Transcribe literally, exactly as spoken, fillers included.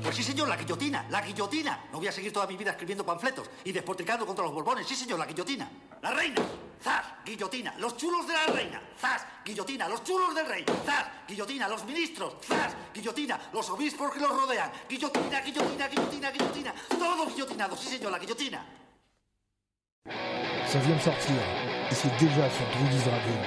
Pues sí, señor, la guillotina, la guillotina. No voy a seguir toda mi vida escribiendo panfletos y despotricando contra los borbones. Sí, señor, la guillotina. La reina, zas, guillotina. Los chulos de la reina, zas, guillotina. Los chulos del rey, zas, guillotina. Los ministros, zas, guillotina. Los obispos que los rodean, guillotina, guillotina, guillotina, guillotina. Todos guillotinados, sí, señor, la guillotina. Ça vient de sortir, et c'est déjà sur Druids Radio.